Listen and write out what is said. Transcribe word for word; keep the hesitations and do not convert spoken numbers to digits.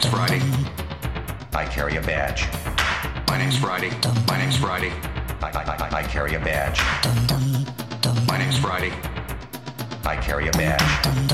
name's Friday. I carry a badge. My name's Friday. My name's Friday. I, I, I, I carry a badge. My name's Friday. I carry a badge.